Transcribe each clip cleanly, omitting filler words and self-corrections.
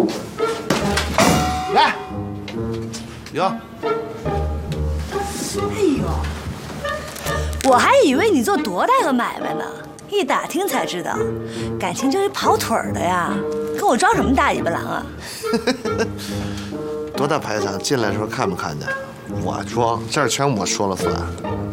来，有。 哎呦，我还以为你做多大个买卖呢，一打听才知道，感情就是跑腿的呀，跟我装什么大尾巴狼啊？ 多大排场，进来的时候看没看见？我装，这儿全我说了算。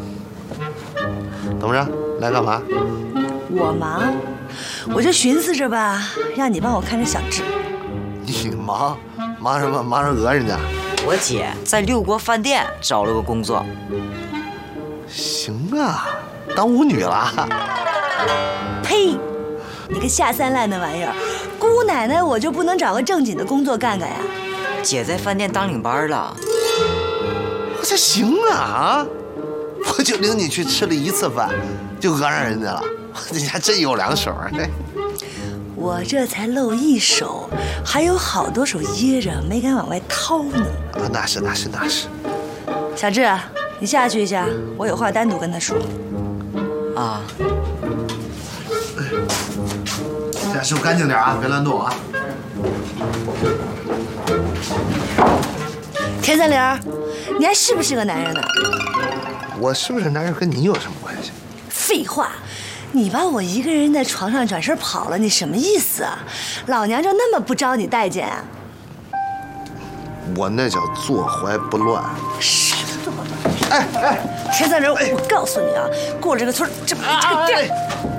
怎么着？来干嘛？ 我忙，我就寻思着吧，让你帮我看着小智。 你忙什么？忙着讹人家？ 我姐在六国饭店找了个工作。 行啊，当舞女了。 呸！你个下三滥的玩意儿，姑奶奶我就不能找个正经的工作干干呀？ 姐在饭店当领班了。 这行啊，我就领你去吃了一次饭，就讹上人家了。你还真有两手啊！ 我这才露一手，还有好多手掖着，没敢往外掏呢。 啊，那是。 小智，你下去一下，我有话单独跟他说。 啊， 这手干净点啊，别乱动啊。 田三玲，你还是不是个男人呢？ 我是不是男人跟你有什么关系？ 废话，你把我一个人在床上转身跑了，你什么意思啊？老娘就那么不招你待见啊？ 我那叫坐怀不乱。 什么坐怀不乱？哎，田三玲，我告诉你啊，过了这个村，这个店。